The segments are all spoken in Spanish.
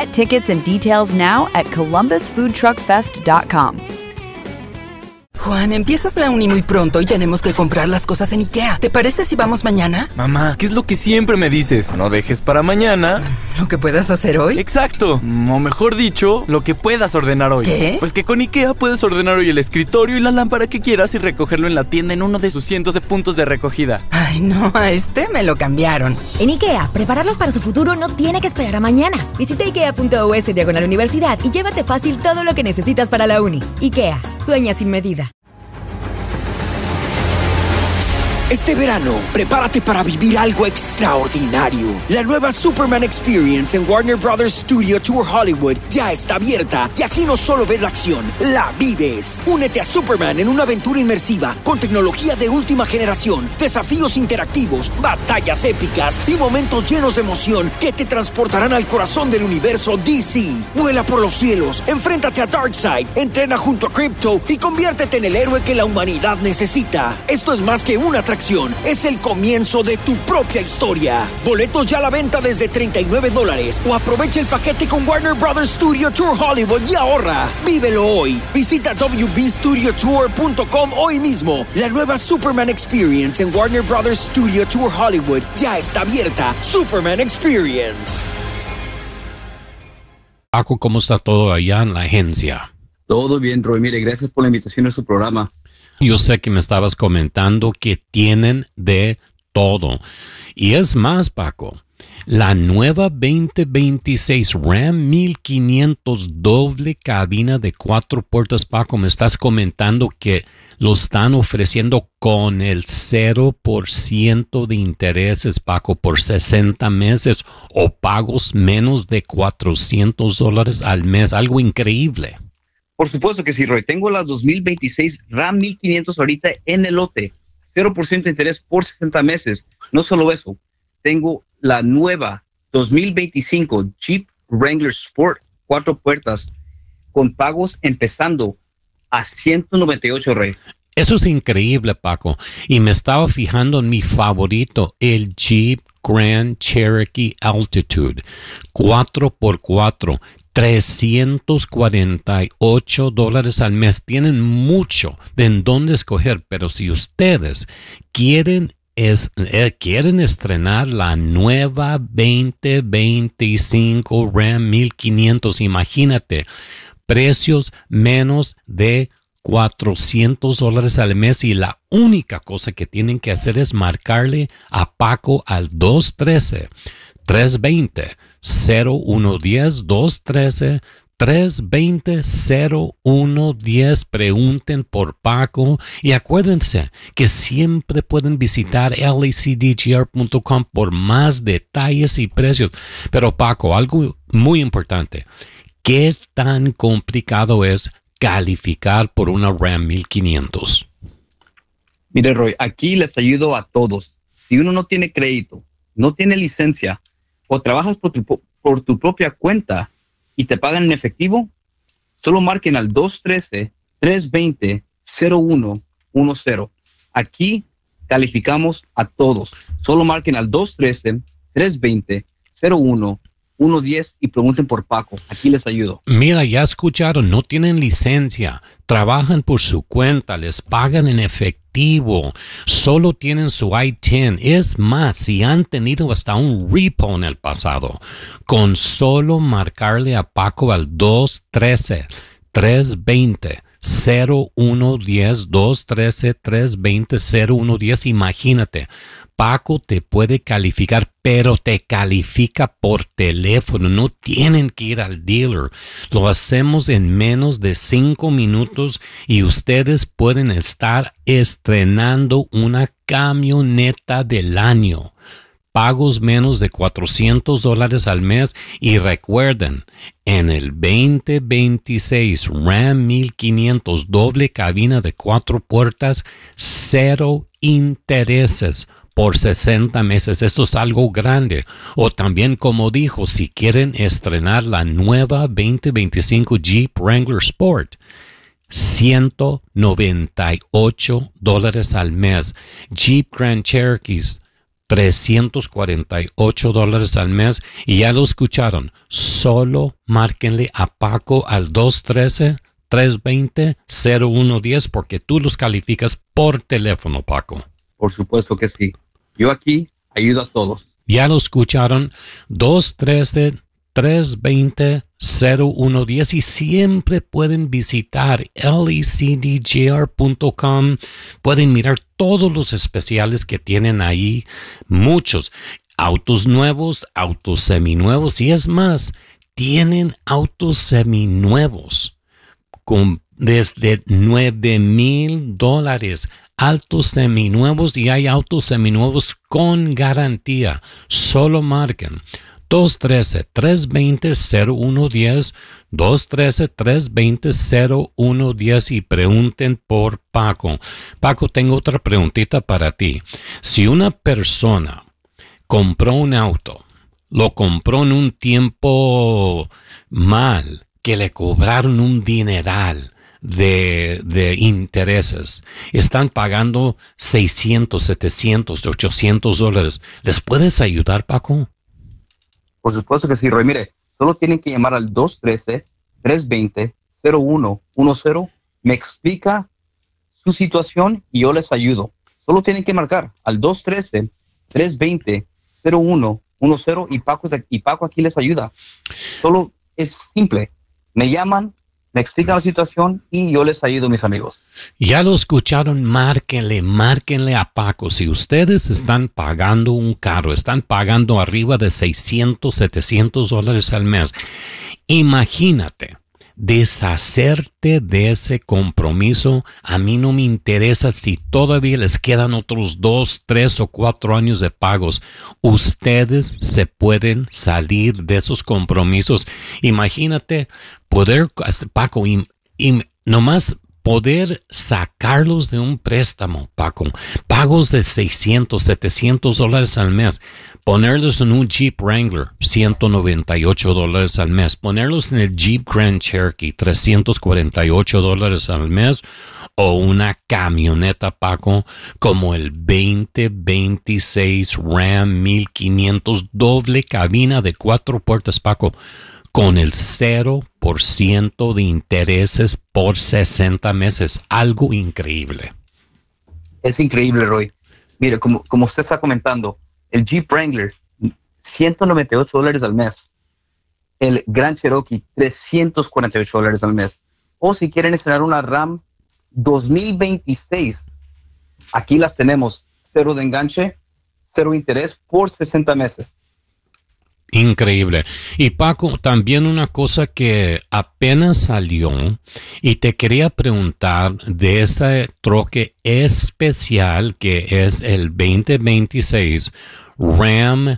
Get tickets and details now at columbusfoodtruckfest.com. Juan, empiezas la uni muy pronto y tenemos que comprar las cosas en IKEA. ¿Te parece si vamos mañana? Mamá, ¿qué es lo que siempre me dices? No dejes para mañana ¿Lo que puedas hacer hoy? Exacto, o mejor dicho, lo que puedas ordenar hoy. ¿Qué? Pues que con IKEA puedes ordenar hoy el escritorio y la lámpara que quieras y recogerlo en la tienda en uno de sus cientos de puntos de recogida. Ay, no, a este me lo cambiaron. En IKEA, prepararlos para su futuro no tiene que esperar a mañana. Visita ikea.us/universidad y llévate fácil todo lo que necesitas para la uni. IKEA, sueña sin medida. Este verano, prepárate para vivir algo extraordinario. La nueva Superman Experience en Warner Brothers Studio Tour Hollywood ya está abierta y aquí no solo ves la acción, la vives. Únete a Superman en una aventura inmersiva con tecnología de última generación, desafíos interactivos, batallas épicas y momentos llenos de emoción que te transportarán al corazón del universo DC. Vuela por los cielos, enfréntate a Darkseid, entrena junto a Krypto y conviértete en el héroe que la humanidad necesita. Esto es más que una atracción. Es el comienzo de tu propia historia. Boletos ya a la venta desde $39 o aprovecha el paquete con Warner Brothers Studio Tour Hollywood y ahorra. Vívelo hoy. Visita wbstudiotour.com hoy mismo. La nueva Superman Experience en Warner Brothers Studio Tour Hollywood ya está abierta. Superman Experience. Paco, ¿cómo está todo allá en la agencia? Todo bien, Roy. Mire, gracias por la invitación a su programa. Yo sé que me estabas comentando que tienen de todo. Y es más, Paco, la nueva 2026 Ram 1500 doble cabina de 4 puertas, Paco, me estás comentando que lo están ofreciendo con el 0% de intereses, Paco, por 60 meses o pagos menos de $400 al mes. Algo increíble. Por supuesto que sí, Roy. Tengo las 2026 Ram 1500 ahorita en el lote. 0% de interés por 60 meses. No solo eso. Tengo la nueva 2025 Jeep Wrangler Sport 4 puertas con pagos empezando a $198, Roy. Eso es increíble, Paco. Y me estaba fijando en mi favorito, el Jeep Grand Cherokee Altitude 4x4. $348 al mes. Tienen mucho de en dónde escoger, pero si ustedes quieren estrenar la nueva 2025 Ram 1500, imagínate, precios menos de $400 al mes y la única cosa que tienen que hacer es marcarle a Paco al 213-320-0110, 213-320-0110. Pregunten por Paco y acuérdense que siempre pueden visitar lacdgr.com por más detalles y precios. Pero Paco, algo muy importante, ¿qué tan complicado es calificar por una Ram 1500? Mire, Roy, aquí les ayudo a todos. Si uno no tiene crédito, no tiene licencia o trabajas por tu propia cuenta y te pagan en efectivo, solo marquen al 213-320-0110. Aquí calificamos a todos. Solo marquen al 213-320-0110 y pregunten por Paco. Aquí les ayudo. Mira, ya escucharon, no tienen licencia, trabajan por su cuenta, les pagan en efectivo, solo tienen su I-10. Es más, si han tenido hasta un repo en el pasado, con solo marcarle a Paco al 213-320-0110, 213-320-0110, imagínate. Paco te puede calificar, pero te califica por teléfono. No tienen que ir al dealer. Lo hacemos en menos de 5 minutos y ustedes pueden estar estrenando una camioneta del año. Pagos menos de $400 al mes y recuerden, en el 2026 Ram 1500 doble cabina de 4 puertas, 0 intereses por 60 meses. Esto es algo grande. O también, como dijo, si quieren estrenar la nueva 2025 Jeep Wrangler Sport, $198 al mes. Jeep Grand Cherokees $348 al mes. Y ya lo escucharon. Solo márquenle a Paco al 213-320-0110 porque tú los calificas por teléfono, Paco. Por supuesto que sí. Yo aquí ayudo a todos. Ya lo escucharon. 213-320-0110 y siempre pueden visitar lecdjr.com. Pueden mirar todos los especiales que tienen ahí. Muchos. Autos nuevos, autos seminuevos y es más, tienen autos seminuevos con desde $9,000. Autos seminuevos y hay autos seminuevos con garantía. Solo marquen 213-320-0110, 213-320-0110 y pregunten por Paco. Paco, tengo otra preguntita para ti. Si una persona compró un auto, lo compró en un tiempo mal, que le cobraron un dineral de intereses, están pagando $600, $700, $800, ¿les puedes ayudar, Paco? Por supuesto que sí, Roy. Mire, solo tienen que llamar al 213-320-0110. Me explica su situación y yo les ayudo. Solo tienen que marcar al 213-320-0110 y Paco aquí les ayuda. Solo es simple. Me llaman, me explican la situación y yo les ayudo, mis amigos. Ya lo escucharon, márquenle a Paco. Si ustedes están pagando un carro, están pagando arriba de $600, $700 al mes, imagínate deshacerte de ese compromiso. A mí no me interesa si todavía les quedan otros 2, 3 o 4 años de pagos. Ustedes se pueden salir de esos compromisos. Imagínate poder, Paco, y nomás poder sacarlos de un préstamo, Paco. Pagos de $600, $700 al mes. Ponerlos en un Jeep Wrangler, $198 al mes. Ponerlos en el Jeep Grand Cherokee, $348 al mes. O una camioneta, Paco, como el 2026 Ram 1500 doble cabina de 4 puertas, Paco, con el 0% de intereses por 60 meses. Algo increíble. Es increíble, Roy. Mire, como usted está comentando, el Jeep Wrangler, $198 al mes. El Grand Cherokee, $348 al mes. O si quieren estrenar una Ram 2026, aquí las tenemos. 0 de enganche, 0 interés por 60 meses. Increíble. Y Paco, también una cosa que apenas salió y te quería preguntar de ese troque especial que es el 2026 Ram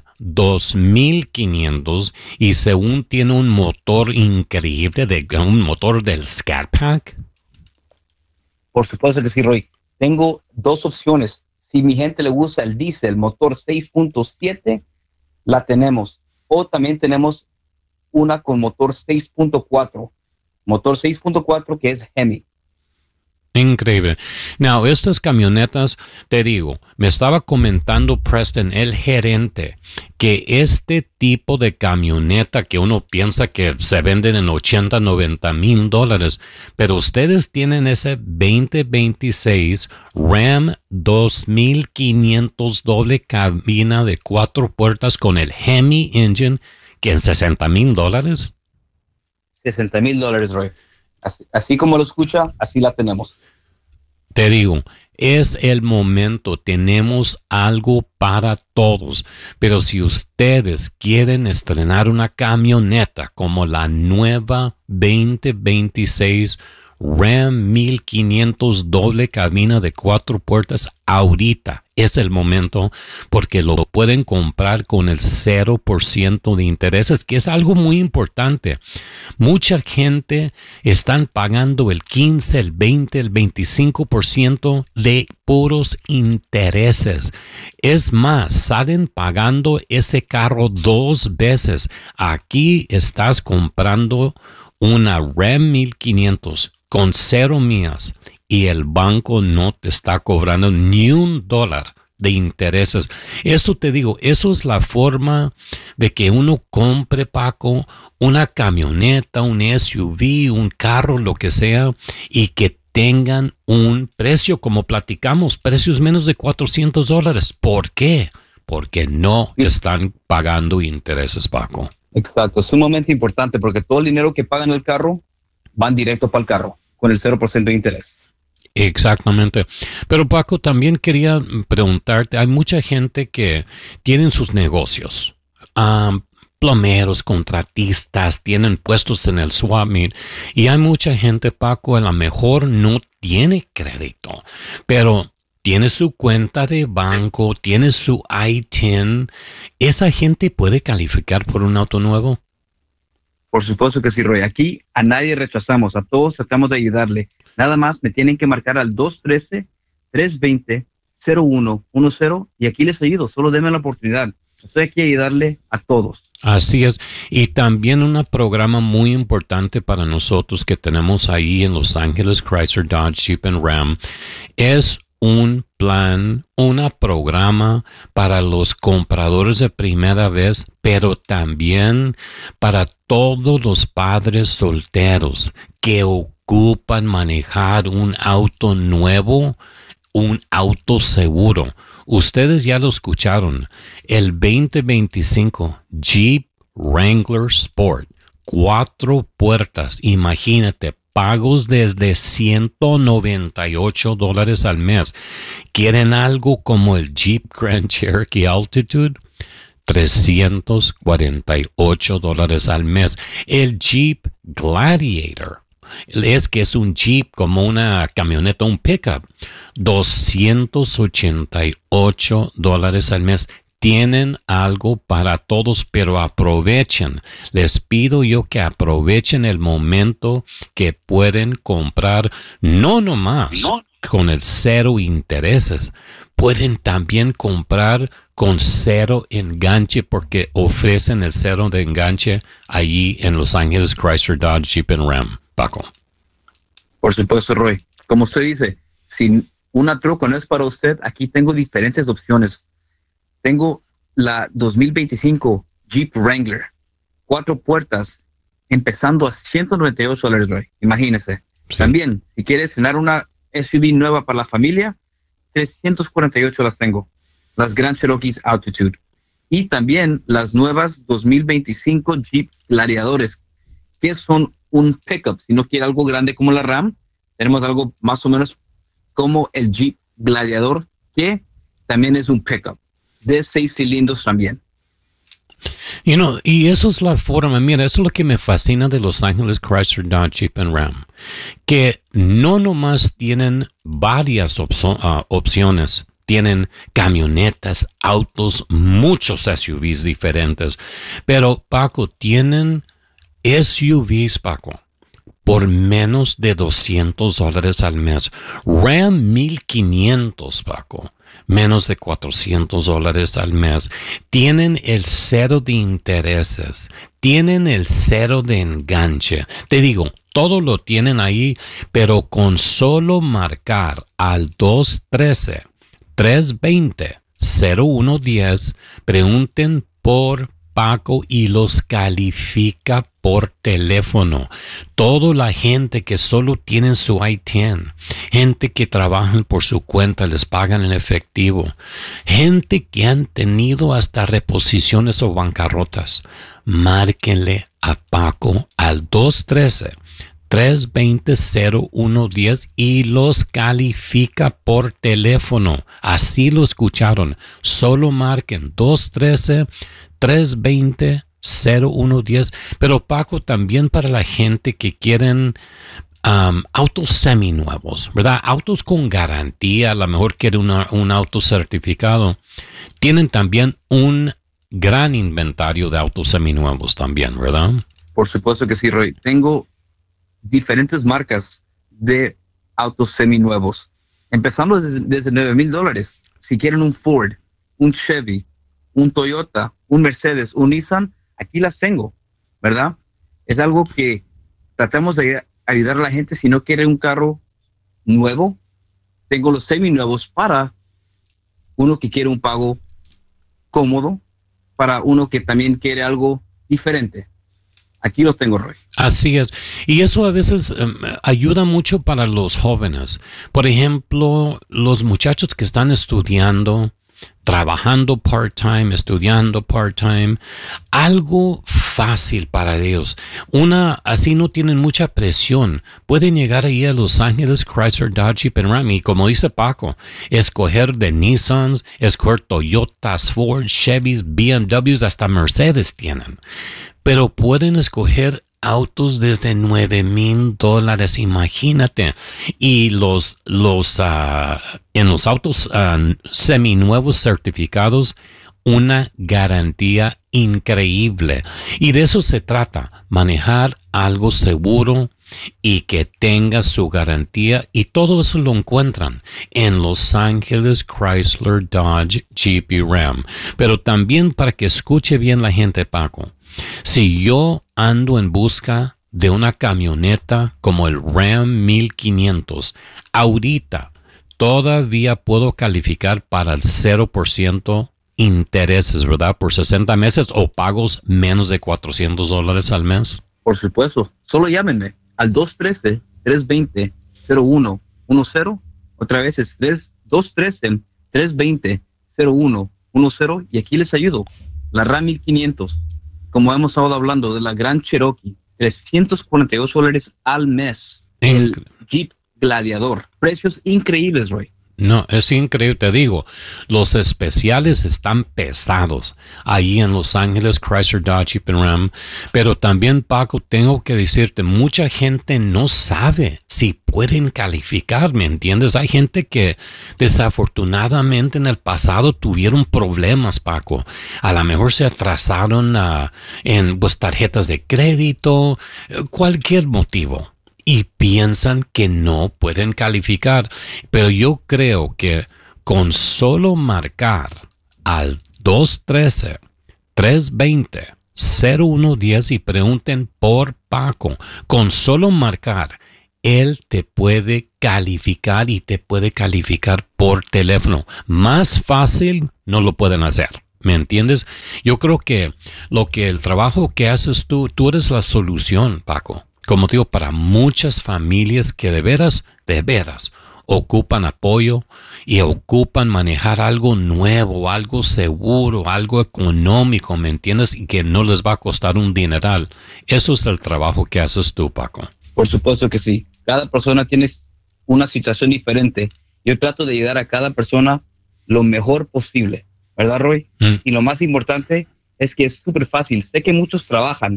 2500 y según tiene un motor increíble, un motor del Scat Pack. Por supuesto que sí, Roy. Tengo 2 opciones. Si mi gente le gusta el diésel, motor 6.7, la tenemos. O también tenemos una con motor 6.4. Motor 6.4 que es Hemi. Increíble. Now, estas camionetas, te digo, me estaba comentando Preston, el gerente, que este tipo de camioneta que uno piensa que se venden en $80, $90,000, pero ustedes tienen ese 2026 Ram 2500 doble cabina de 4 puertas con el Hemi engine, que en $60,000. $60,000, Roy. Así como lo escucha, así la tenemos. Te digo, es el momento, tenemos algo para todos, pero si ustedes quieren estrenar una camioneta como la nueva 2026 Ram 1500 doble cabina de 4 puertas, ahorita es el momento porque lo pueden comprar con el 0% de intereses, que es algo muy importante. Mucha gente están pagando el 15, el 20, el 25% de puros intereses. Es más, salen pagando ese carro 2 veces. Aquí estás comprando una Ram 1500 con 0 millas y el banco no te está cobrando ni $1 de intereses. Eso te digo, eso es la forma de que uno compre, Paco, una camioneta, un SUV, un carro, lo que sea, y que tengan un precio, como platicamos, precios menos de $400. ¿Por qué? Porque no están pagando intereses, Paco. Exacto, es sumamente importante porque todo el dinero que pagan el carro van directo para el carro con el 0% de interés. Exactamente. Pero Paco, también quería preguntarte, hay mucha gente que tienen sus negocios, plomeros, contratistas, tienen puestos en el swap meet, y hay mucha gente, Paco, a lo mejor no tiene crédito, pero tiene su cuenta de banco, tiene su ITIN. ¿Esa gente puede calificar por un auto nuevo? Por supuesto que sí, Roy. Aquí a nadie rechazamos, a todos tratamos de ayudarle. Nada más me tienen que marcar al 213-320-0110 y aquí les ayudo. Solo denme la oportunidad. Estoy aquí a ayudarle a todos. Así es. Y también un programa muy importante para nosotros que tenemos ahí en Los Ángeles, Chrysler, Dodge, Jeep and Ram, es un plan, un programa para los compradores de primera vez, pero también para todos los padres solteros que ocupan manejar un auto nuevo, un auto seguro. Ustedes ya lo escucharon, el 2025 Jeep Wrangler Sport, 4 puertas, imagínate, pagos desde $198 al mes. ¿Quieren algo como el Jeep Grand Cherokee Altitude? $348 al mes. El Jeep Gladiator, es que es un Jeep como una camioneta, un pickup, $288 al mes. Tienen algo para todos, pero aprovechen. Les pido yo que aprovechen el momento que pueden comprar, no nomás con el 0 intereses, pueden también comprar con 0 enganche porque ofrecen el 0 de enganche allí en Los Ángeles, Chrysler, Dodge, Jeep and Ram. Paco. Por supuesto, Roy. Como usted dice, si una troca no es para usted, aquí tengo diferentes opciones. Tengo la 2025 Jeep Wrangler, 4 puertas, empezando a $198, Roy. Imagínese. Sí. También, si quieres cenar una SUV nueva para la familia, 348 las tengo. Las Grand Cherokee Altitude. Y también las nuevas 2025 Jeep Gladiadores, que son un pickup. Si no quiere algo grande como la Ram, tenemos algo más o menos como el Jeep Gladiador, que también es un pickup de 6 cilindros también. Y eso es la forma, mira, eso es lo que me fascina de Los Ángeles, Chrysler, Dodge, Jeep and Ram, que no nomás tienen varias opciones, tienen camionetas, autos, muchos SUVs diferentes, pero Paco, tienen SUVs, Paco, por menos de $200 al mes. Ram 1500, Paco, menos de $400 al mes. Tienen el 0 de intereses, tienen el 0 de enganche. Te digo, todo lo tienen ahí, pero con solo marcar al 213-320-0110, pregunten por Paco y los califica por teléfono. Toda la gente que solo tienen su ITIN, gente que trabajan por su cuenta, les pagan en efectivo, gente que han tenido hasta reposiciones o bancarrotas, márquenle a Paco al 213-320-0110 y los califica por teléfono. Así lo escucharon. Solo marquen 213-320-0110. Pero Paco, también para la gente que quieren autos seminuevos, ¿verdad? Autos con garantía, a lo mejor quiere un auto certificado. Tienen también un gran inventario de autos seminuevos también, ¿verdad? Por supuesto que sí, Roy. Tengo diferentes marcas de autos seminuevos, empezando desde $9,000. Si quieren un Ford, un Chevy, un Toyota, un Mercedes, un Nissan, aquí las tengo, ¿verdad? Es algo que tratamos de ayudar a la gente. Si no quiere un carro nuevo, tengo los seminuevos para uno que quiere un pago cómodo, para uno que también quiere algo diferente. Aquí los tengo, Roy. Así es. Y eso a veces ayuda mucho para los jóvenes. Por ejemplo, los muchachos que están estudiando, trabajando part-time, estudiando part-time, algo fácil para ellos. Así no tienen mucha presión. Pueden llegar ahí a Los Ángeles, Chrysler, Dodge, Jeep Ram, y como dice Paco, escoger de Nissans, escoger Toyotas, Ford, Chevys, BMWs, hasta Mercedes tienen. Pero pueden escoger autos desde $9,000, imagínate. Y en los autos seminuevos certificados, una garantía increíble. Y de eso se trata, manejar algo seguro y que tenga su garantía, y todo eso lo encuentran en Los Ángeles, Chrysler, Dodge, Jeep y Ram. Pero también para que escuche bien la gente, Paco, si yo ando en busca de una camioneta como el Ram 1500, ahorita todavía puedo calificar para el 0% intereses, ¿verdad? Por 60 meses o pagos menos de $400 al mes. Por supuesto. Solo llámenme al 213-320-0110. Otra vez es 213-320-0110 y aquí les ayudo. La RAM 1500. Como hemos estado hablando de la Grand Cherokee, $348 al mes. El Jeep Gladiador. Precios increíbles, Roy. No, es increíble, te digo. Los especiales están pesados ahí en Los Ángeles, Chrysler, Dodge, Jeep Ram. Pero también, Paco, tengo que decirte, mucha gente no sabe si pueden calificar, ¿me entiendes? Hay gente que desafortunadamente en el pasado tuvieron problemas, Paco. A lo mejor se atrasaron en tarjetas de crédito, cualquier motivo. Y piensan que no pueden calificar. Pero yo creo que con solo marcar al 213-320-0110 y pregunten por Paco, con solo marcar, él te puede calificar y te puede calificar por teléfono. Más fácil no lo pueden hacer. ¿Me entiendes? Yo creo que el trabajo que haces tú eres la solución, Paco. Como digo, para muchas familias que de veras ocupan apoyo y ocupan manejar algo nuevo, algo seguro, algo económico, ¿me entiendes? Y que no les va a costar un dineral. Eso es el trabajo que haces tú, Paco. Por supuesto que sí. Cada persona tiene una situación diferente. Yo trato de ayudar a cada persona lo mejor posible, ¿verdad, Roy? Y lo más importante es que es súper fácil. Sé que muchos trabajan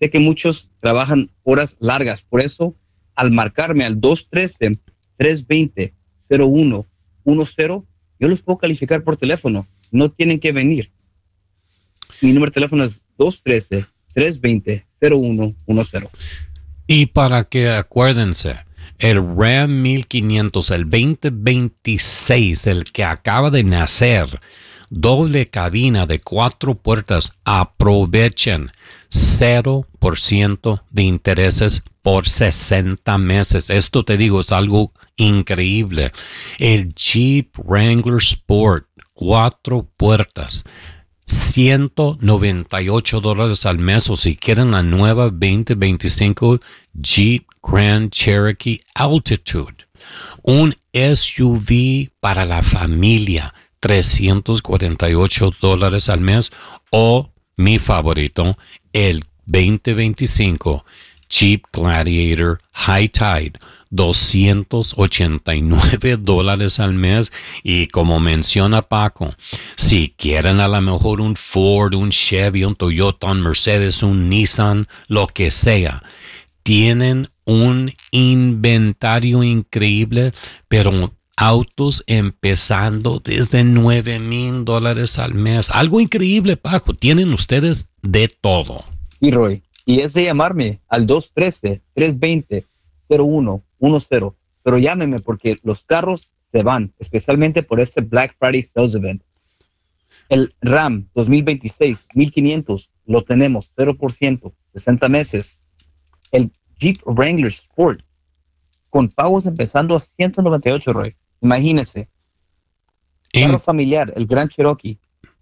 horas largas. Por eso, al marcarme al 213-320-0110, yo los puedo calificar por teléfono. No tienen que venir. Mi número de teléfono es 213-320-0110. Y para que acuérdense, el Ram 1500, el 2026, el que acaba de nacer, doble cabina de 4 puertas, aprovechen 0% de intereses por 60 meses. Esto te digo, es algo increíble. El Jeep Wrangler Sport, 4 puertas, $198 al mes, o si quieren la nueva 2025 Jeep Grand Cherokee Altitude, un SUV para la familia, $348 al mes, o mi favorito, el 2025 Jeep Gladiator High Tide, $289 al mes. Y como menciona Paco, si quieren a lo mejor un Ford, un Chevy, un Toyota, un Mercedes, un Nissan, lo que sea, tienen un inventario increíble, pero autos empezando desde $9,000 al mes. Algo increíble, Paco. Tienen ustedes de todo. Y Roy, y es de llamarme al 213-320-0110. Pero llámeme porque los carros se van, especialmente por este Black Friday Sales Event. El Ram 2026 1500 lo tenemos 0%, 60 meses. El Jeep Wrangler Sport con pagos empezando a $198, Roy. Imagínese. Carro familiar, el Grand Cherokee,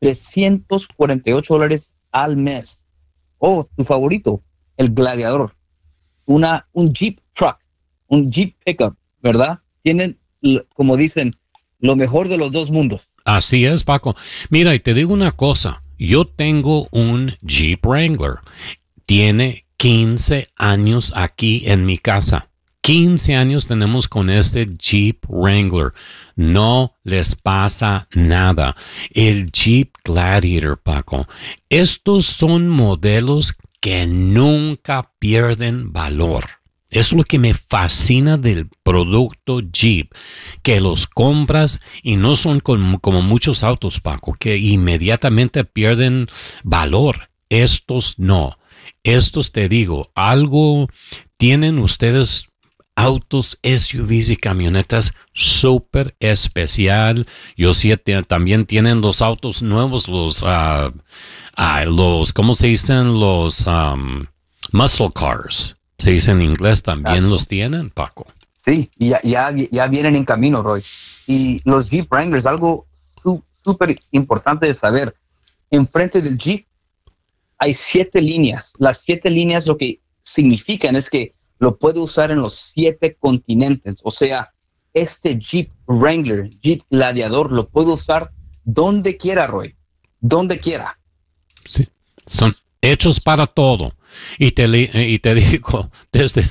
$348 al mes. O tu favorito, el Gladiador, un Jeep Truck, un Jeep Pickup, ¿verdad? Tienen, como dicen, lo mejor de los dos mundos. Así es, Paco. Mira, y te digo una cosa. Yo tengo un Jeep Wrangler. Tiene 15 años aquí en mi casa. 15 años tenemos con este Jeep Wrangler. No les pasa nada. El Jeep Gladiator, Paco. Estos son modelos que nunca pierden valor. Es lo que me fascina del producto Jeep, que los compras y no son como muchos autos, Paco, que inmediatamente pierden valor. Estos no. Estos, te digo, algo tienen ustedes, autos, SUVs y camionetas súper especial. Yo sí, también tienen los autos nuevos, los ¿cómo se dicen? Los muscle cars. Se dice en inglés, también. Exacto. Los tienen, Paco. Sí, y ya vienen en camino, Roy. Y los Jeep Wranglers, algo súper importante de saber. Enfrente del Jeep hay 7 líneas. Las 7 líneas lo que significan es que lo puede usar en los 7 continentes. O sea, este Jeep Wrangler, Jeep Gladiador, lo puede usar donde quiera, Roy. Donde quiera. Sí, son hechos para todo. Y te digo, desde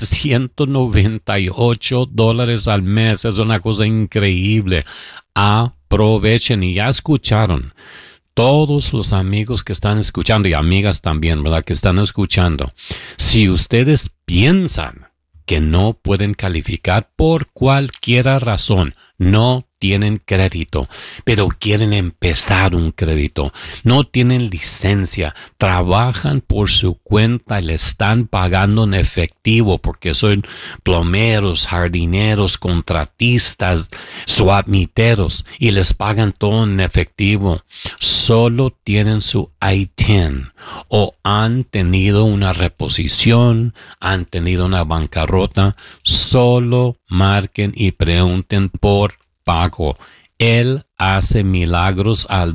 $198 al mes, es una cosa increíble. Aprovechen, y ya escucharon. Todos los amigos que están escuchando, y amigas también, ¿verdad?, que están escuchando. Si ustedes piensan que no pueden calificar por cualquier razón, no tienen crédito, pero quieren empezar un crédito, no tienen licencia, trabajan por su cuenta y le están pagando en efectivo porque son plomeros, jardineros, contratistas, swapmiteros y les pagan todo en efectivo. Solo tienen su ITIN o han tenido una reposición, han tenido una bancarrota. Solo marquen y pregunten por Paco. Él hace milagros al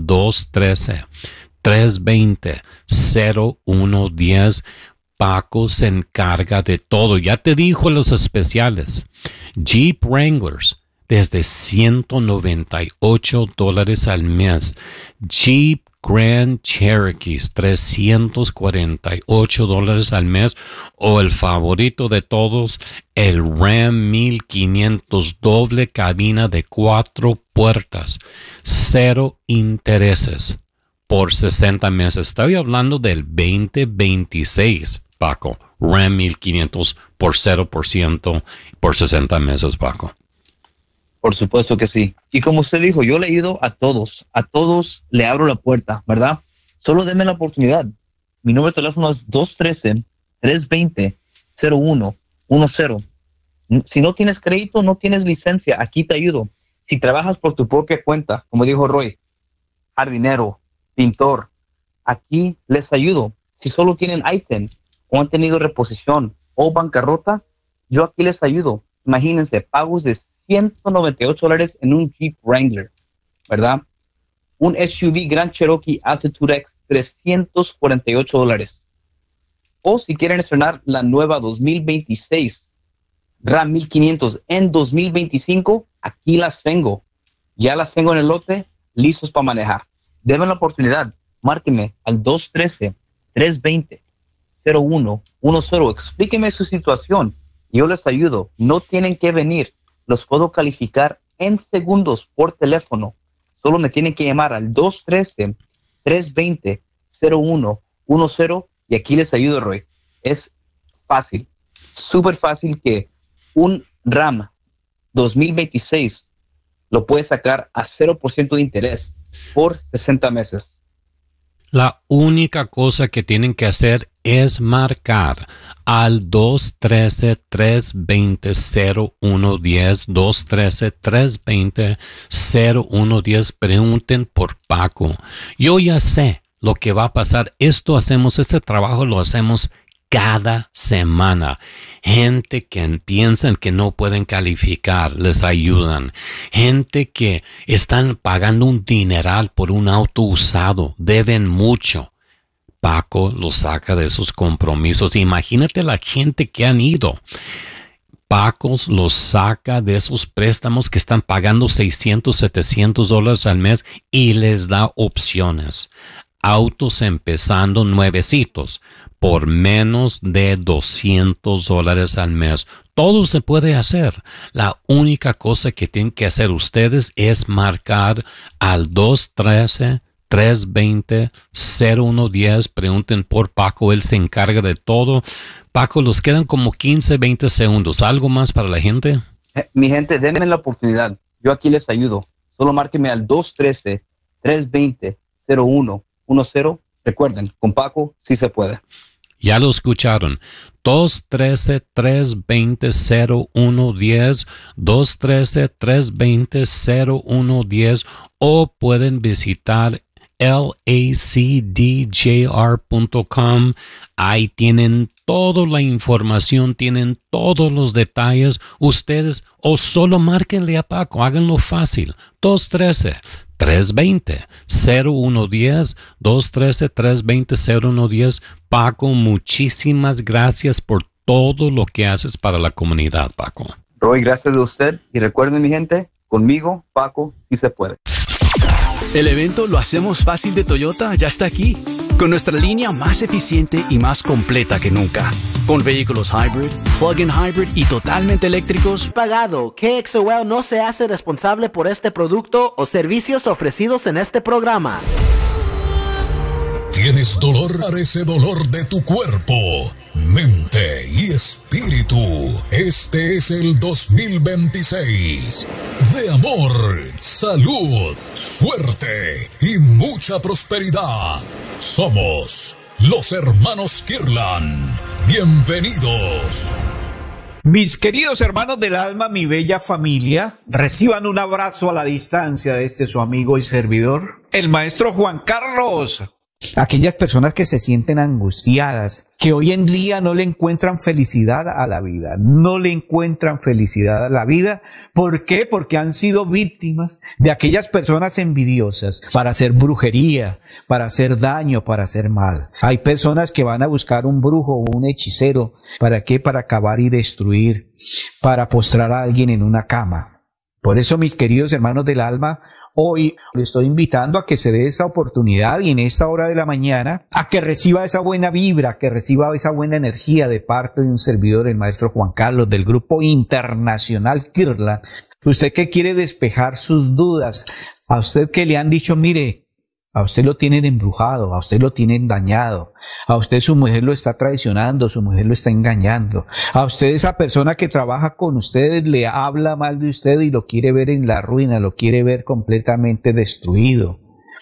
213-320-0110. Paco se encarga de todo. Ya te dijo los especiales. Jeep Wranglers desde $198 al mes. Jeep Grand Cherokees, $348 al mes. O el favorito de todos, el Ram 1500 doble cabina de 4 puertas. 0 intereses por 60 meses. Estoy hablando del 2026, Paco. Ram 1500 por 0% por 60 meses, Paco. Por supuesto que sí. Y como usted dijo, yo le ayudo a todos le abro la puerta, ¿verdad? Solo denme la oportunidad. Mi número de teléfono es 213-320-0110. Si no tienes crédito, no tienes licencia, aquí te ayudo. Si trabajas por tu propia cuenta, como dijo Roy, jardinero, pintor, aquí les ayudo. Si solo tienen ITIN o han tenido reposición o bancarrota, yo aquí les ayudo. Imagínense, pagos de $198 en un Jeep Wrangler, ¿verdad? Un SUV Grand Cherokee Attitude X, $348. O si quieren estrenar la nueva 2026 Ram 1500 en 2025, aquí las tengo. Ya las tengo en el lote, listos para manejar. Denme la oportunidad, márquenme al 213-320-0110. Explíquenme su situación y yo les ayudo. No tienen que venir. Los puedo calificar en segundos por teléfono. Solo me tienen que llamar al 213-320-0110 y aquí les ayudo, Roy. Es fácil, súper fácil que un Ram 2026 lo puede sacar a 0% de interés por 60 meses. La única cosa que tienen que hacer es marcar al 213-320-0110, 213-320-0110. Pregunten por Paco. Yo ya sé lo que va a pasar. Este trabajo lo hacemos cada semana. Gente que piensan que no pueden calificar, les ayudan. Gente que están pagando un dineral por un auto usado, deben mucho. Paco los saca de esos compromisos. Imagínate la gente que han ido. Paco los saca de esos préstamos que están pagando $600, $700 al mes y les da opciones. Autos empezando nuevecitos por menos de $200 al mes. Todo se puede hacer. La única cosa que tienen que hacer ustedes es marcar al 213-320-0110. Pregunten por Paco, él se encarga de todo. Paco, los quedan como 15, 20 segundos. ¿Algo más para la gente? Mi gente, denme la oportunidad. Yo aquí les ayudo. Solo márquenme al 213-320-0110. Recuerden, con Paco sí se puede. Ya lo escucharon. 213-320-0110, 213-320-0110 o pueden visitar lacdjr.com. Ahí tienen toda la información, tienen todos los detalles. Ustedes o solo márquenle a Paco, háganlo fácil. 213-320-0110, 213-320-0110. Paco, muchísimas gracias por todo lo que haces para la comunidad, Paco. Roy, gracias a usted. Y recuerden, mi gente, conmigo, Paco, sí se puede. El evento Lo Hacemos Fácil de Toyota ya está aquí, con nuestra línea más eficiente y más completa que nunca. Con vehículos hybrid, plug-in hybrid y totalmente eléctricos. Pagado. KXOL no se hace responsable por este producto o servicios ofrecidos en este programa. ¿Tienes dolor? Ese dolor de tu cuerpo, mente y espíritu. Este es el 2026 de amor, salud, suerte y mucha prosperidad. Somos los hermanos Kirlan. Bienvenidos. Mis queridos hermanos del alma, mi bella familia, reciban un abrazo a la distancia de este su amigo y servidor, el maestro Juan Carlos. Aquellas personas que se sienten angustiadas, que hoy en día no le encuentran felicidad a la vida, no le encuentran felicidad a la vida. ¿Por qué? Porque han sido víctimas de aquellas personas envidiosas para hacer brujería, para hacer daño, para hacer mal. Hay personas que van a buscar un brujo o un hechicero. ¿Para qué? Para acabar y destruir, para postrar a alguien en una cama. Por eso, mis queridos hermanos del alma, hoy le estoy invitando a que se dé esa oportunidad y en esta hora de la mañana a que reciba esa buena vibra, que reciba esa buena energía de parte de un servidor, el maestro Juan Carlos, del grupo internacional Kirlan. Usted que quiere despejar sus dudas, a usted que le han dicho, mire, a usted lo tienen embrujado, a usted lo tienen dañado, a usted su mujer lo está traicionando, su mujer lo está engañando, a usted esa persona que trabaja con ustedes le habla mal de usted y lo quiere ver en la ruina, lo quiere ver completamente destruido.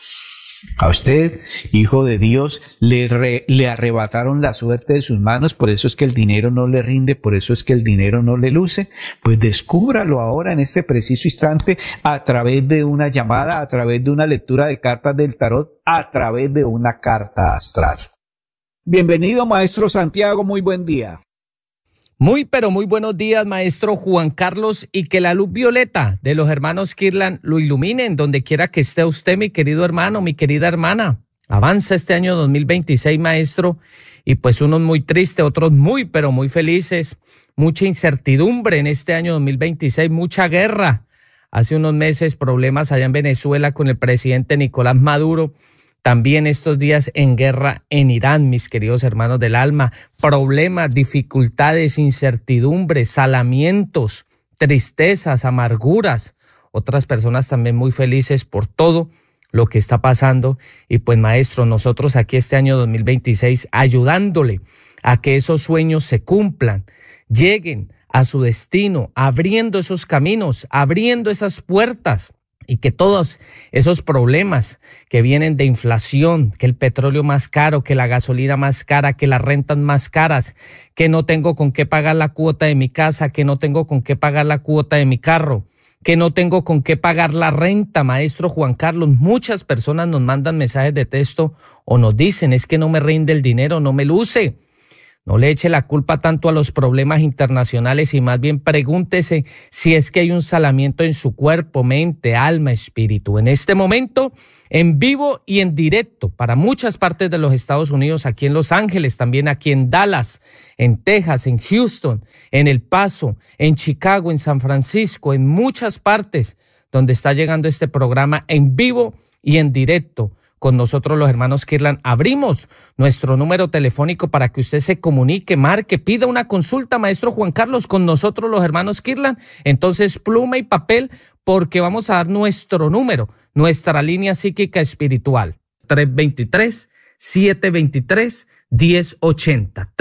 A usted, hijo de Dios, le arrebataron la suerte de sus manos, por eso es que el dinero no le rinde, por eso es que el dinero no le luce. Pues descúbralo ahora en este preciso instante a través de una llamada, a través de una lectura de cartas del tarot, a través de una carta astral. Bienvenido, maestro Santiago, muy buen día. Muy, pero muy buenos días, maestro Juan Carlos, y que la luz violeta de los hermanos Kirlan lo iluminen donde quiera que esté usted, mi querido hermano, mi querida hermana. Avanza este año 2026, maestro, y pues unos muy tristes, otros muy, pero muy felices. Mucha incertidumbre en este año 2026, mucha guerra. Hace unos meses problemas allá en Venezuela con el presidente Nicolás Maduro. También estos días en guerra en Irán, mis queridos hermanos del alma. Problemas, dificultades, incertidumbres, salamientos, tristezas, amarguras. Otras personas también muy felices por todo lo que está pasando. Y pues, maestro, nosotros aquí este año 2026 ayudándole a que esos sueños se cumplan, lleguen a su destino, abriendo esos caminos, abriendo esas puertas. Y que todos esos problemas que vienen de inflación, que el petróleo más caro, que la gasolina más cara, que las rentas más caras, que no tengo con qué pagar la cuota de mi casa, que no tengo con qué pagar la cuota de mi carro, que no tengo con qué pagar la renta, maestro Juan Carlos. Muchas personas nos mandan mensajes de texto o nos dicen, es que no me rinde el dinero, no me luce. No le eche la culpa tanto a los problemas internacionales y más bien pregúntese si es que hay un salamiento en su cuerpo, mente, alma, espíritu. En este momento, en vivo y en directo para muchas partes de los Estados Unidos, aquí en Los Ángeles, también aquí en Dallas, en Texas, en Houston, en El Paso, en Chicago, en San Francisco, en muchas partes donde está llegando este programa en vivo y en directo. Con nosotros los hermanos Kirlan abrimos nuestro número telefónico para que usted se comunique, marque, pida una consulta, maestro Juan Carlos, con nosotros los hermanos Kirlan. Entonces, pluma y papel, porque vamos a dar nuestro número, nuestra línea psíquica espiritual. 323-723-1080.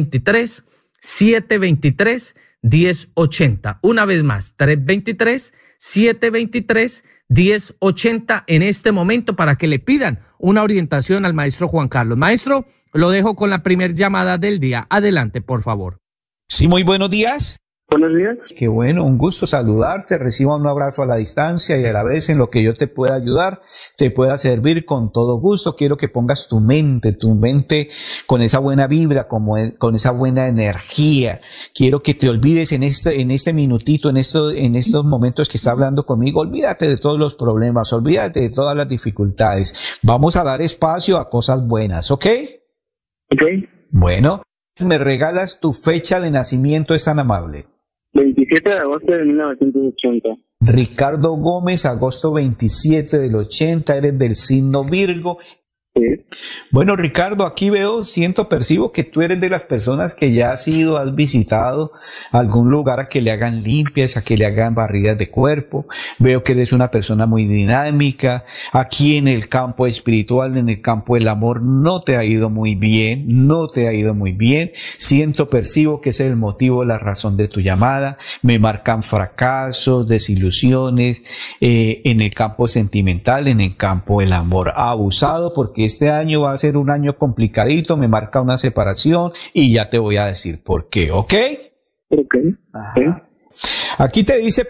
323-723-1080. Una vez más, 323-723-1080 en este momento para que le pidan una orientación al maestro Juan Carlos. Maestro, lo dejo con la primera llamada del día. Adelante, por favor. Sí, muy buenos días. Buenos días. Qué bueno, un gusto saludarte. Reciba un abrazo a la distancia y a la vez en lo que yo te pueda ayudar, te pueda servir con todo gusto. Quiero que pongas tu mente con esa buena vibra, con esa buena energía. Quiero que te olvides en este minutito, en estos momentos que está hablando conmigo. Olvídate de todos los problemas, olvídate de todas las dificultades. Vamos a dar espacio a cosas buenas, ¿ok? Ok. Bueno, me regalas tu fecha de nacimiento, es tan amable. 27 de agosto de 1980. Ricardo Gómez, agosto 27 del 80, eres del signo Virgo. Sí. Bueno, Ricardo, aquí percibo que tú eres de las personas que ya has visitado algún lugar a que le hagan limpias, a que le hagan barridas de cuerpo. Veo que eres una persona muy dinámica. Aquí en el campo espiritual, en el campo del amor, no te ha ido muy bien. Percibo que ese es el motivo, la razón de tu llamada. Me marcan fracasos, desilusiones, en el campo sentimental, en el campo del amor abusado, porque este año va a ser un año complicadito, me marca una separación y ya te voy a decir por qué, ¿ok? Ok. Ajá. Aquí te dice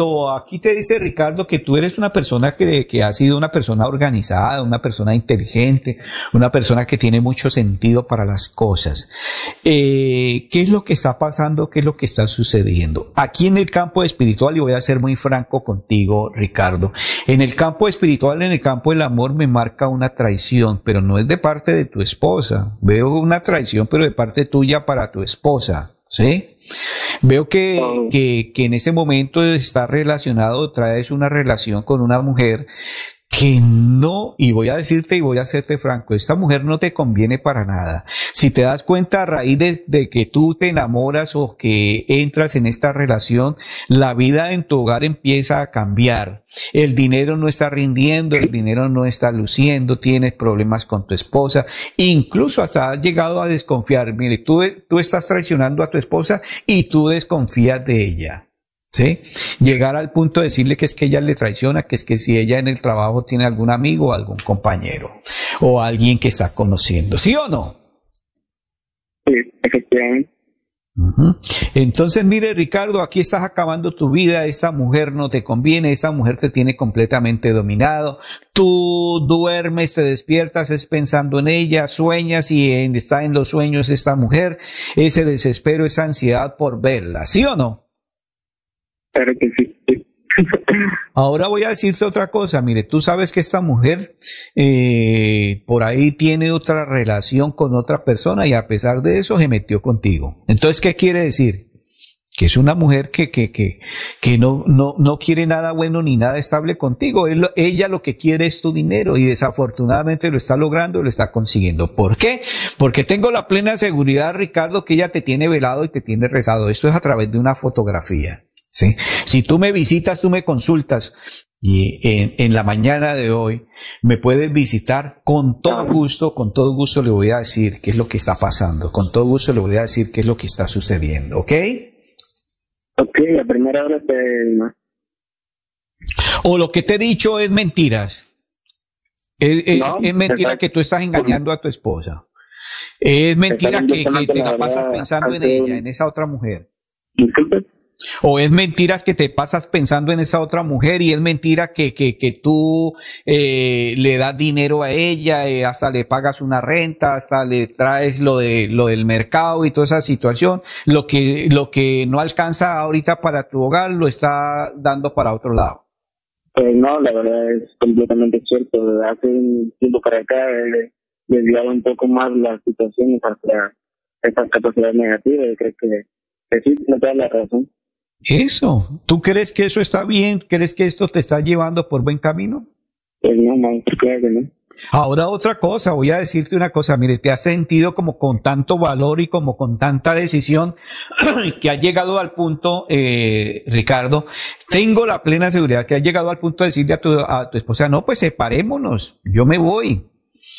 Ricardo que tú eres una persona que ha sido una persona organizada, una persona inteligente, una persona que tiene mucho sentido para las cosas. ¿Qué es lo que está pasando? ¿Qué es lo que está sucediendo? Aquí en el campo espiritual, y voy a ser muy franco contigo, Ricardo, en el campo espiritual, en el campo del amor, me marca una traición, pero no es de parte de tu esposa. Veo una traición, pero de parte tuya para tu esposa, ¿sí? Veo que en ese momento está relacionado, traes una relación con una mujer que no, y voy a decirte y voy a hacerte franco, esta mujer no te conviene para nada. Si te das cuenta, a raíz de que tú te enamoras o que entras en esta relación, la vida en tu hogar empieza a cambiar. El dinero no está rindiendo, el dinero no está luciendo, tienes problemas con tu esposa, incluso hasta has llegado a desconfiar. Mire, tú estás traicionando a tu esposa y tú desconfías de ella. ¿Sí? Llegar al punto de decirle que es que ella le traiciona, que es que si ella en el trabajo tiene algún amigo o algún compañero o alguien que está conociendo, ¿sí o no? Sí, efectivamente. Entonces, mire, Ricardo, aquí estás acabando tu vida, esta mujer no te conviene, esta mujer te tiene completamente dominado, tú duermes, te despiertas, es pensando en ella, sueñas y está en los sueños esta mujer, ese desespero, esa ansiedad por verla, ¿sí o no? Claro que sí. Ahora voy a decirte otra cosa, mire, tú sabes que esta mujer por ahí tiene otra relación con otra persona y a pesar de eso se metió contigo. Entonces, ¿qué quiere decir? Que es una mujer que no quiere nada bueno ni nada estable contigo. Ella lo que quiere es tu dinero y desafortunadamente lo está logrando, lo está consiguiendo. ¿Por qué? Porque tengo la plena seguridad, Ricardo, que ella te tiene velado y te tiene rezado. Esto es a través de una fotografía. ¿Sí? Si tú me visitas, tú me consultas y en la mañana de hoy me puedes visitar con todo gusto le voy a decir qué es lo que está pasando, con todo gusto le voy a decir qué es lo que está sucediendo, ¿ok? Ok, a primera hora O lo que te he dicho es mentiras. Es mentira que tú estás engañando a tu esposa. Es mentira que te la pasas pensando en ella, en esa otra mujer. Disculpe. O es mentiras que te pasas pensando en esa otra mujer y es mentira que tú le das dinero a ella, hasta le pagas una renta, hasta le traes lo del mercado y toda esa situación. Lo que no alcanza ahorita para tu hogar lo está dando para otro lado. No, la verdad es completamente cierto. Hace un tiempo para acá he desviado un poco más las situaciones hacia esta capacidad negativa y creo que sí, tiene toda la razón. Eso, ¿tú crees que eso está bien? ¿Crees que esto te está llevando por buen camino? Pues no, maestro, claro que no. Ahora otra cosa, voy a decirte una cosa, mire, te has sentido como con tanto valor y como con tanta decisión que has llegado al punto, Ricardo, tengo la plena seguridad que has llegado al punto de decirle a tu esposa, no, pues separémonos, yo me voy.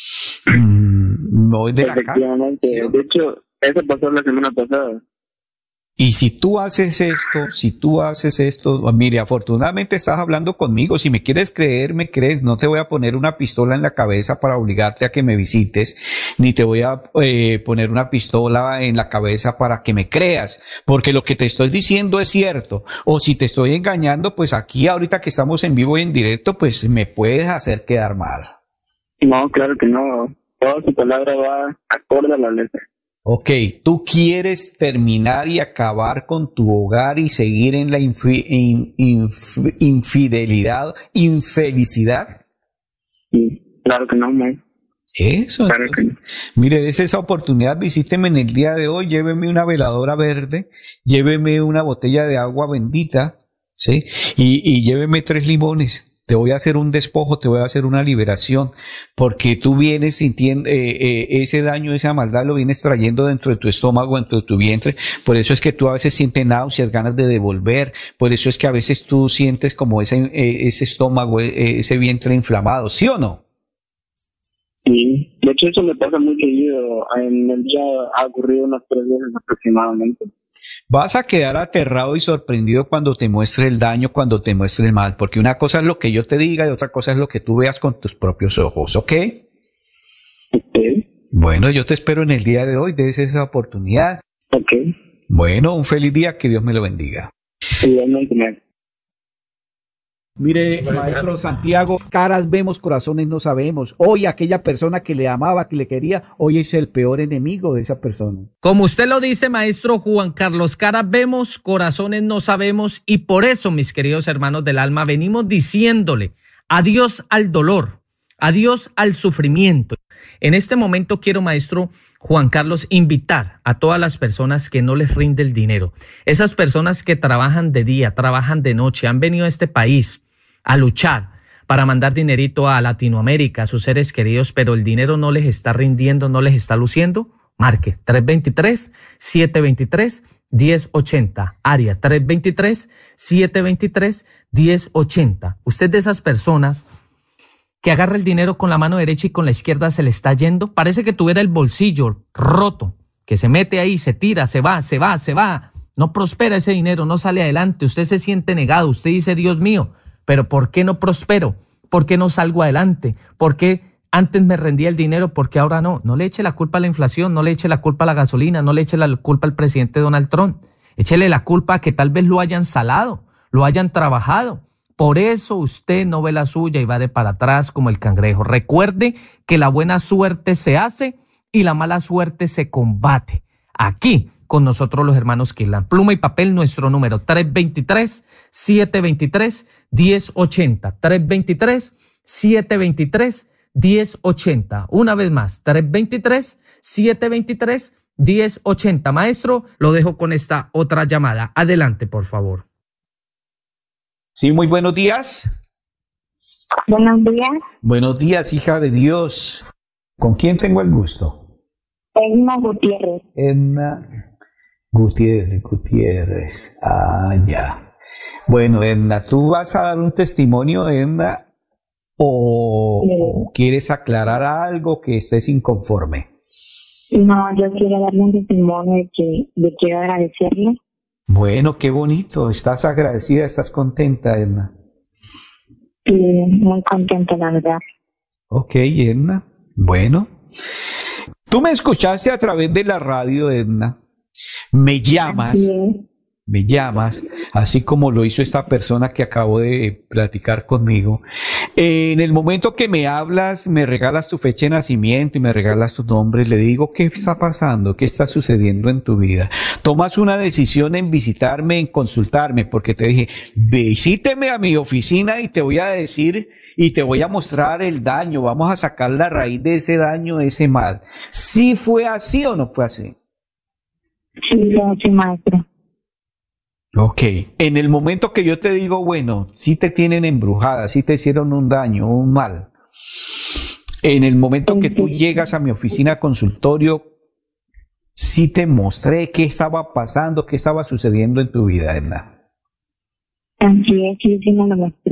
Me voy de la casa. Efectivamente, ¿sí? De hecho, eso pasó la semana pasada. Y si tú haces esto, mire, afortunadamente estás hablando conmigo, si me quieres creer, me crees, no te voy a poner una pistola en la cabeza para obligarte a que me visites, ni te voy a poner una pistola en la cabeza para que me creas, porque lo que te estoy diciendo es cierto, o si te estoy engañando, pues aquí ahorita que estamos en vivo y en directo, pues me puedes hacer quedar mal. No, claro que no, toda su palabra va acorde a la letra. Ok, ¿tú quieres terminar y acabar con tu hogar y seguir en la infelicidad? Sí, claro que no, man. Eso, claro entonces, que no. Mire, des esa oportunidad, visíteme en el día de hoy, lléveme una veladora verde, lléveme una botella de agua bendita, ¿sí? Y lléveme 3 limones. Te voy a hacer un despojo, te voy a hacer una liberación, porque tú vienes sintiendo ese daño, esa maldad lo vienes trayendo dentro de tu estómago, dentro de tu vientre. Por eso es que tú a veces sientes náuseas, ganas de devolver. Por eso es que a veces tú sientes como ese estómago, ese vientre inflamado, ¿sí o no? Sí, de hecho eso me pasa muy seguido. En el día ha ocurrido unas 3 veces aproximadamente. Vas a quedar aterrado y sorprendido cuando te muestre el daño, cuando te muestre el mal, porque una cosa es lo que yo te diga y otra cosa es lo que tú veas con tus propios ojos, ¿ok? Bueno, yo te espero en el día de hoy, des esa oportunidad. Ok. Bueno, un feliz día, que Dios me lo bendiga. Igualmente. Mire, maestro Santiago, caras vemos, corazones no sabemos. Hoy aquella persona que le amaba, que le quería, hoy es el peor enemigo de esa persona. Como usted lo dice, maestro Juan Carlos, caras vemos, corazones no sabemos, y por eso, mis queridos hermanos del alma, venimos diciéndole adiós al dolor, adiós al sufrimiento. En este momento quiero, maestro Juan Carlos, invitar a todas las personas que no les rinde el dinero, esas personas que trabajan de día, trabajan de noche, han venido a este país a luchar para mandar dinerito a Latinoamérica, a sus seres queridos, pero el dinero no les está rindiendo, no les está luciendo. Marque 323-723-1080, área 323-723-1080. Usted de esas personas que agarra el dinero con la mano derecha y con la izquierda se le está yendo, parece que tuviera el bolsillo roto, que se mete ahí, se tira, se va, no prospera ese dinero, no sale adelante, usted se siente negado, usted dice, Dios mío, pero ¿por qué no prospero? ¿Por qué no salgo adelante? ¿Por qué antes me rendía el dinero? ¿Por qué ahora no? No le eche la culpa a la inflación, no le eche la culpa a la gasolina, no le eche la culpa al presidente Donald Trump. Échele la culpa a que tal vez lo hayan salado, lo hayan trabajado. Por eso usted no ve la suya y va de para atrás como el cangrejo. Recuerde que la buena suerte se hace y la mala suerte se combate. Aquí con nosotros los hermanos Kirlan. Pluma y papel, nuestro número 323-723-1080. 323-723-1080. Una vez más, 323-723-1080. Maestro, lo dejo con esta otra llamada. Adelante, por favor. Sí, muy buenos días. Buenos días. Buenos días, hija de Dios. ¿Con quién tengo el gusto? Edna Gutiérrez. Edna Gutiérrez. Ah, ya. Bueno, Edna, ¿tú vas a dar un testimonio, Edna? ¿O quieres aclarar algo que estés inconforme? No, yo quiero darle un testimonio de que le quiero agradecerle. Bueno, qué bonito. ¿Estás agradecida? ¿Estás contenta, Edna? Sí, muy contenta, la verdad. Ok, Edna. Bueno. Tú me escuchaste a través de la radio, Edna. Me llamas me llamas, así como lo hizo esta persona que acabo de platicar conmigo. En el momento que me hablas, me regalas tu fecha de nacimiento y me regalas tu nombre, le digo qué está pasando, qué está sucediendo en tu vida. Tomas una decisión en visitarme, en consultarme, porque te dije, visíteme a mi oficina y te voy a decir y te voy a mostrar el daño, vamos a sacar la raíz de ese daño, de ese mal. ¿Sí fue así o no fue así? Sí, sí, maestro. Ok, en el momento que yo te digo, bueno, sí te tienen embrujada, sí te hicieron un daño, un mal, en el momento que tú llegas a mi oficina consultorio, sí te mostré qué estaba pasando, qué estaba sucediendo en tu vida, Edna. Así es, sí me lo mostró.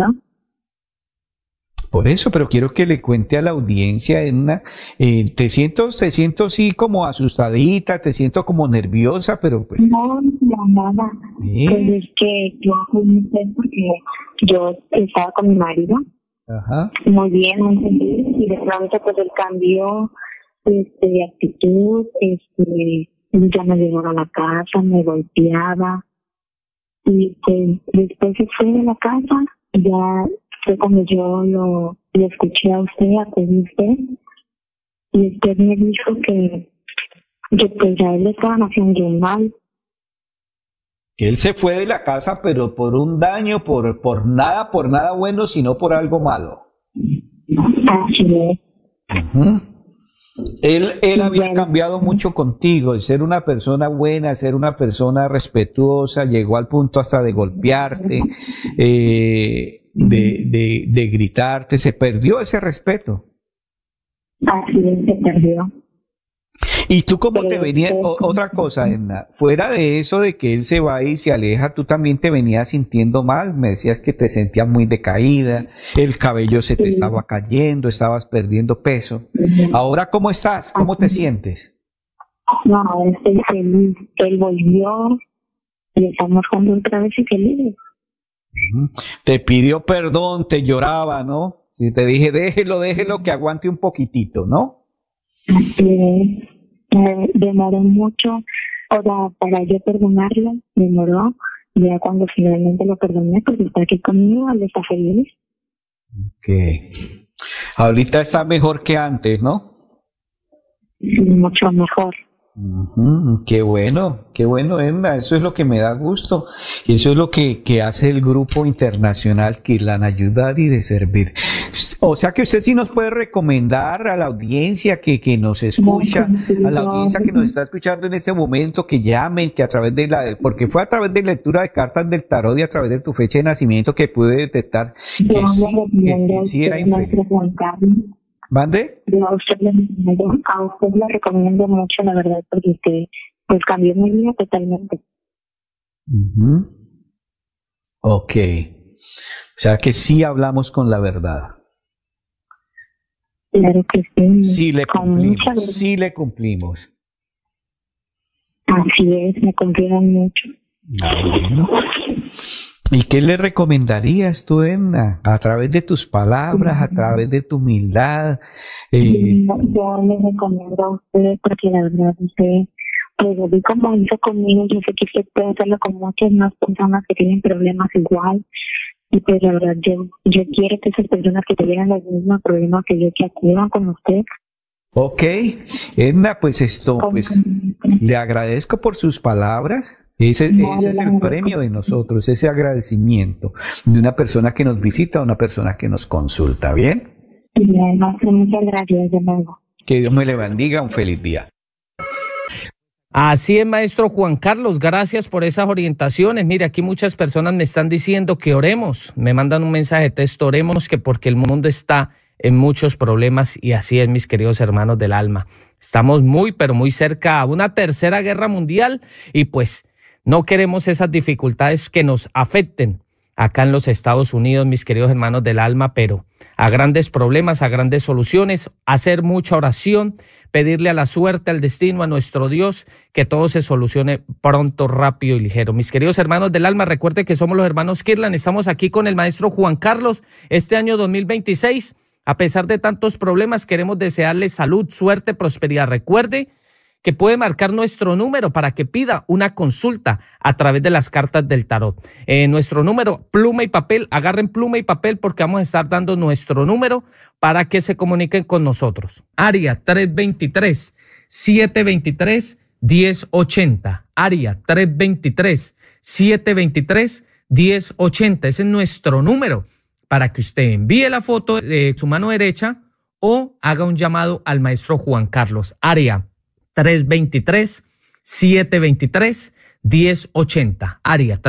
Por eso, pero quiero que le cuente a la audiencia, Edna, te siento sí como asustadita, te siento como nerviosa, pero pues... No, nada. Pues es que yo fui porque yo estaba con mi marido. Ajá. Muy bien, muy feliz, y de pronto pues él cambió de actitud, ya me llegó a la casa, me golpeaba, y pues después se fue de la casa, ya fue cuando yo lo escuché a usted, acudí a usted, y usted me dijo que pues a él le estaban haciendo un mal. Que él se fue de la casa, pero por un daño, por nada bueno, sino por algo malo. Así es. Uh-huh. Él había cambiado mucho contigo, de ser una persona buena, ser una persona respetuosa, llegó al punto hasta de golpearte, de gritarte, se perdió ese respeto. Así es, se perdió. ¿Y tú cómo te venías? Otra cosa, Edna, fuera de eso de que él se va y se aleja, tú también te venías sintiendo mal, me decías que te sentías muy decaída, el cabello se te estaba cayendo, estabas perdiendo peso. Ahora, ¿cómo estás? ¿Cómo te sientes? No, estoy feliz. Él volvió y estamos juntos otra vez y felices. Te pidió perdón, te lloraba, ¿no? Sí, te dije, déjelo que aguante un poquitito, ¿no? Demoró mucho, para yo perdonarlo, demoró. Ya cuando finalmente lo perdoné, pues está aquí conmigo, él está feliz. Ok. Ahorita está mejor que antes, ¿no? Sí, mucho mejor. Qué bueno, Edna, eso es lo que me da gusto y eso es lo que hace el grupo internacional Kirlan, ayudar y de servir. O sea que usted sí nos puede recomendar a la audiencia que nos escucha, a la audiencia que nos está escuchando en este momento, que llamen, que a través de porque fue a través de lectura de cartas del tarot y a través de tu fecha de nacimiento que pude detectar que sí era infeliz. ¿Mande? A usted le recomiendo mucho, la verdad, porque usted pues cambió mi vida totalmente. Ok. O sea que sí hablamos con la verdad. Claro que sí. Sí le cumplimos. Así es, me confían mucho. Bueno. ¿Y qué le recomendarías tú, Edna? A través de tus palabras, a través de tu humildad. Yo le recomiendo a usted, porque la verdad usted, pues así como hizo conmigo, yo sé que usted puede hacerlo con muchas más personas que tienen problemas igual. Y pues la verdad, yo quiero que esas personas que tuvieran los mismos problemas que yo, que acudan con usted. Ok, Edna, pues le agradezco por sus palabras. Ese es el premio de nosotros, ese agradecimiento de una persona que nos visita, una persona que nos consulta, ¿bien? Bien, muchas gracias de nuevo. Que Dios me le bendiga, un feliz día. Así es, maestro Juan Carlos, gracias por esas orientaciones. Mire, aquí muchas personas me están diciendo que oremos, me mandan un mensaje de texto, oremos, que porque el mundo está en muchos problemas, y así es, mis queridos hermanos del alma. Estamos muy, pero muy cerca a una tercera guerra mundial y pues no queremos esas dificultades que nos afecten acá en los Estados Unidos, mis queridos hermanos del alma, pero a grandes problemas, a grandes soluciones, hacer mucha oración, pedirle a la suerte, al destino, a nuestro Dios, que todo se solucione pronto, rápido y ligero. Mis queridos hermanos del alma, recuerden que somos los hermanos Kirlan, estamos aquí con el maestro Juan Carlos. Este año 2026, a pesar de tantos problemas, queremos desearle salud, suerte, prosperidad. Recuerde que puede marcar nuestro número para que pida una consulta a través de las cartas del tarot. Nuestro número, pluma y papel, agarren pluma y papel porque vamos a estar dando nuestro número para que se comuniquen con nosotros. Área 323-723-1080. Área 323-723-1080. Ese es nuestro número para que usted envíe la foto de su mano derecha o haga un llamado al maestro Juan Carlos. Área 323-723-1080. Área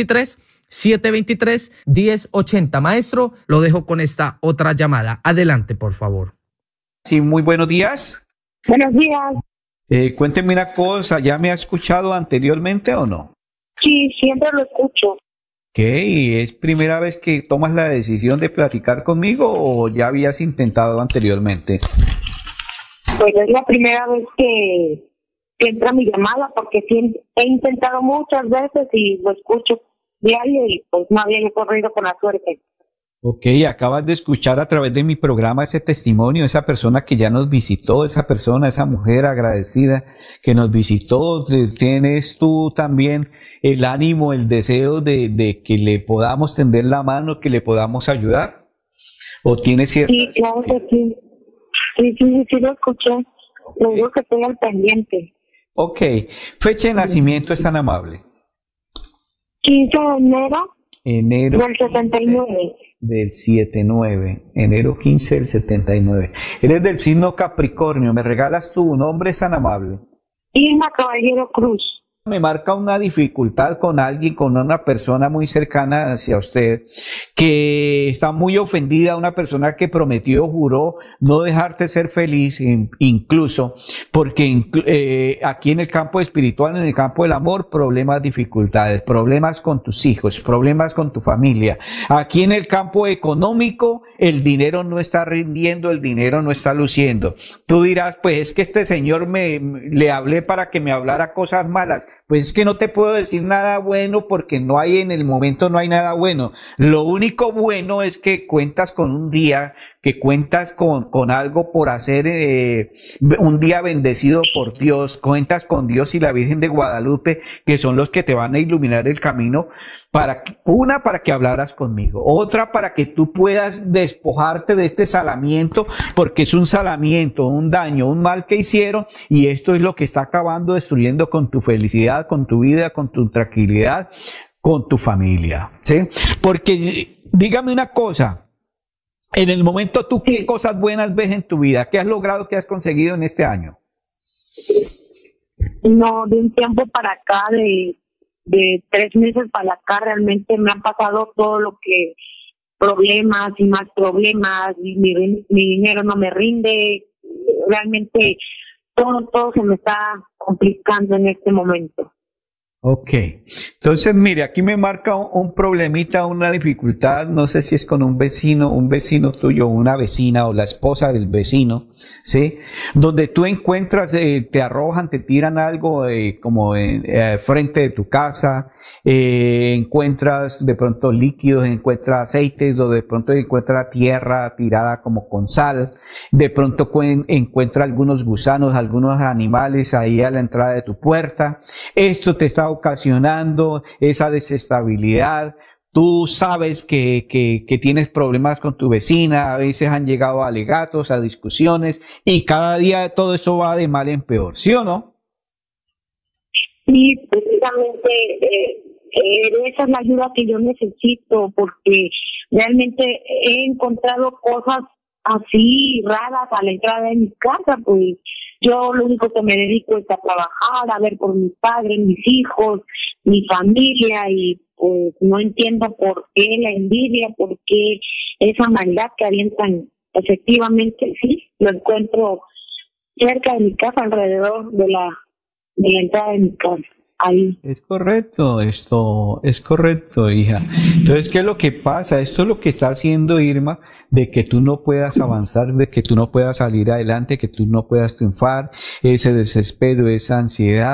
323-723-1080. Maestro, lo dejo con esta otra llamada. Adelante, por favor. Sí, muy buenos días. Buenos días. Cuénteme una cosa, ¿ya me ha escuchado anteriormente o no? Sí, siempre lo escucho. ¿Es primera vez que tomas la decisión de platicar conmigo o ya habías intentado anteriormente? Pues es la primera vez que entra mi llamada porque sí, he intentado muchas veces y lo escucho diario y pues no había corrido con la suerte. Ok, acabas de escuchar a través de mi programa ese testimonio, esa persona que ya nos visitó, esa persona, esa mujer agradecida que nos visitó. ¿Tienes tú también el ánimo, el deseo de que le podamos tender la mano, que le podamos ayudar? ¿O tienes cierta... Sí, claro que sí. Sí, lo escuché. Lo digo que estoy al pendiente. Ok, fecha de nacimiento es tan amable. 15 de enero Del 79. Del 79, enero 15 del 79. Eres del signo Capricornio, ¿me regalas tu nombre, es tan amable? Irma Caballero Cruz. Me marca una dificultad con alguien, con una persona muy cercana hacia usted, que está muy ofendida, una persona que prometió, juró no dejarte ser feliz, incluso, porque aquí en el campo espiritual, en el campo del amor, problemas, dificultades, problemas con tus hijos, problemas con tu familia. Aquí en el campo económico, el dinero no está rindiendo, el dinero no está luciendo. Tú dirás, pues es que este señor le hablé para que me hablara cosas malas. Pues es que no te puedo decir nada bueno porque no hay, en el momento no hay nada bueno. Lo único bueno es que cuentas con un día, que cuentas con algo por hacer, un día bendecido por Dios, cuentas con Dios y la Virgen de Guadalupe, que son los que te van a iluminar el camino, para que hablaras conmigo, otra para que tú puedas despojarte de este salamiento, porque es un salamiento, un daño, un mal que hicieron, y esto es lo que está acabando, destruyendo con tu felicidad, con tu vida, con tu tranquilidad, con tu familia, ¿sí? Porque dígame una cosa, en el momento, ¿tú qué cosas buenas ves en tu vida? ¿Qué has logrado, qué has conseguido en este año? No, de un tiempo para acá, de 3 meses para acá, realmente me han pasado todo lo que, problemas y más problemas, y mi dinero no me rinde, realmente todo se me está complicando en este momento. Ok, entonces mire, aquí me marca un problemita, una dificultad, no sé si es con un vecino tuyo, una vecina o la esposa del vecino, ¿sí? Donde tú encuentras, te arrojan, te tiran algo como frente de tu casa, encuentras de pronto líquidos, encuentras aceites, o de pronto encuentras tierra tirada como con sal, de pronto encuentras algunos gusanos, algunos animales ahí a la entrada de tu puerta. Esto te está ocasionando esa desestabilidad. Tú sabes que tienes problemas con tu vecina, a veces han llegado a alegatos, a discusiones, y cada día todo eso va de mal en peor, ¿sí o no? Sí, precisamente esa es la ayuda que yo necesito, porque realmente he encontrado cosas así raras a la entrada de mi casa, pues yo lo único que me dedico es a trabajar, a ver por mis padres, mis hijos, mi familia, y pues no entiendo por qué la envidia, por qué esa maldad que avientan. Efectivamente, sí, lo encuentro cerca de mi casa, alrededor de la entrada de mi casa. Ahí. Es correcto, esto es correcto, hija. Entonces, ¿qué es lo que pasa? Esto es lo que está haciendo Irma, de que tú no puedas avanzar, de que tú no puedas salir adelante, que tú no puedas triunfar, ese desespero, esa ansiedad,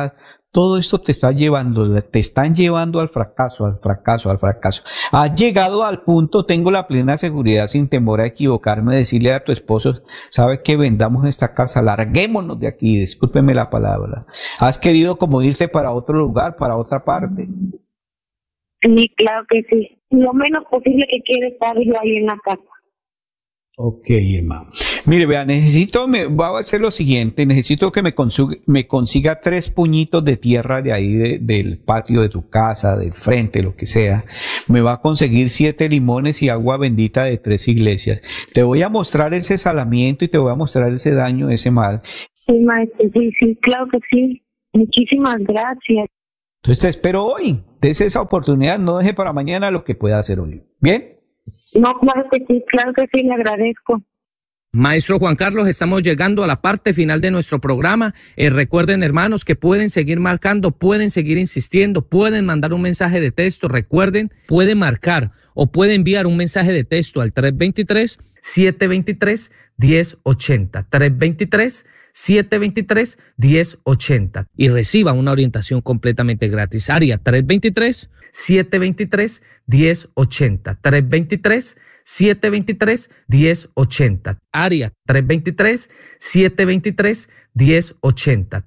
Todo esto te están llevando al fracaso, al fracaso, al fracaso. Has llegado al punto, tengo la plena seguridad, sin temor a equivocarme, de decirle a tu esposo, ¿sabe qué? Vendamos esta casa, larguémonos de aquí, discúlpeme la palabra. Has querido como irte para otro lugar, para otra parte. Sí, claro que sí. Lo menos posible que quiero estar yo ahí en la casa. Ok, hermano. Mire, vea, voy a hacer lo siguiente, necesito que me consiga 3 puñitos de tierra de ahí del patio de tu casa, del frente, lo que sea. Me va a conseguir 7 limones y agua bendita de 3 iglesias. Te voy a mostrar ese salamiento y te voy a mostrar ese daño, ese mal. Sí, maestro, sí, claro que sí. Muchísimas gracias. Entonces te espero hoy. Des esa oportunidad, no deje para mañana lo que pueda hacer hoy. ¿Bien? No, claro que sí, le agradezco. Maestro Juan Carlos, estamos llegando a la parte final de nuestro programa. Recuerden, hermanos, que pueden seguir marcando, pueden seguir insistiendo, pueden mandar un mensaje de texto. Recuerden, pueden marcar o pueden enviar un mensaje de texto al 323-723-1080. 323-723-1080 y reciba una orientación completamente gratis. Área 323-723-1080. 323-723-1080. Área 323-723-1080.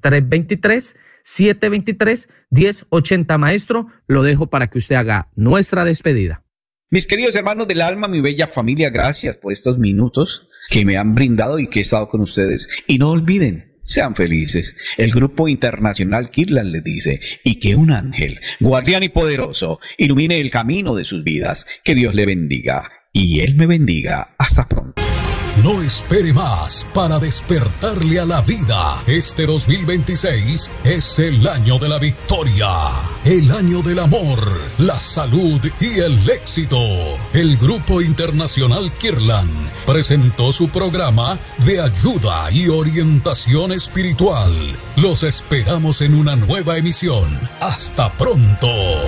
323-723-1080. Maestro, lo dejo para que usted haga nuestra despedida. Mis queridos hermanos del alma, mi bella familia, gracias por estos minutos que me han brindado y que he estado con ustedes. Y no olviden, sean felices. El Grupo Internacional Kirtland les dice, y que un ángel, guardián y poderoso, ilumine el camino de sus vidas. Que Dios le bendiga y Él me bendiga. Hasta pronto. No espere más para despertarle a la vida. Este 2026 es el año de la victoria, el año del amor, la salud y el éxito. El Grupo Internacional Kirtland presentó su programa de ayuda y orientación espiritual. Los esperamos en una nueva emisión. Hasta pronto.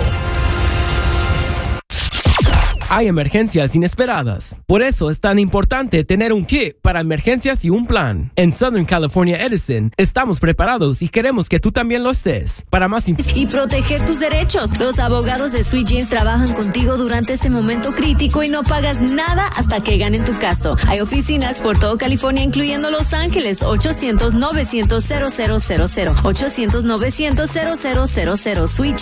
Hay emergencias inesperadas. Por eso es tan importante tener un kit para emergencias y un plan. En Southern California Edison estamos preparados y queremos que tú también lo estés. Para más y proteger tus derechos. Los abogados de Sweet James trabajan contigo durante este momento crítico y no pagas nada hasta que ganen tu caso. Hay oficinas por todo California, incluyendo Los Ángeles. 800-900-0000. 800-900-0000. Sweet